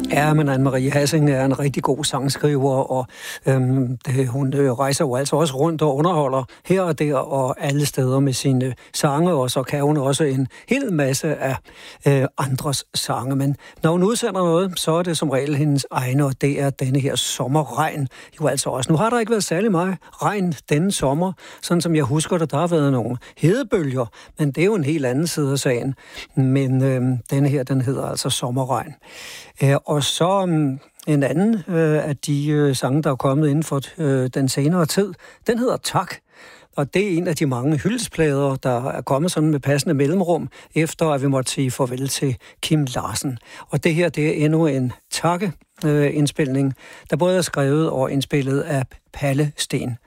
Ja, men Anne-Marie Hassing er en rigtig god sangskriver, og hun rejser jo altså også rundt og underholder her og der og alle steder med sine sange, og så kan hun også en hel masse af andres sange. Men når hun udsender noget, så er det som regel hendes egne, og det er denne her sommerregn jo altså også. Nu har der ikke været særlig meget regn denne sommer, sådan som jeg husker det, der har været nogle hedebølger, men det er jo en helt anden side af sagen. Men denne her, den hedder altså sommerregn. Og så en anden af de sange, der er kommet inden for den senere tid, den hedder Tak. Og det er en af de mange hyldestplader, der er kommet sådan med passende mellemrum, efter at vi måtte sige farvel til Kim Larsen. Og det her, det er endnu en indspilning, der både er skrevet og indspillet af Palle Steen